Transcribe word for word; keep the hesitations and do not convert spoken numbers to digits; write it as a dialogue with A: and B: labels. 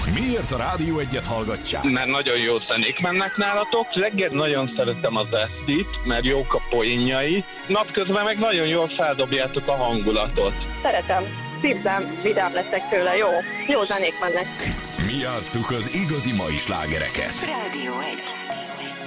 A: Miért a Rádió Egyet hallgatják?
B: Mert nagyon jó zenék mennek nálatok. Reggel nagyon szeretem az Esztit, mert jók a poénjai. Napközben meg nagyon jól feldobjátok a hangulatot.
C: Szeretem. Szívzám, vidám leszek tőle. Jó. Jó zenék mennek.
A: Mi játsszuk az igazi mai slágereket.
D: Rádió egy.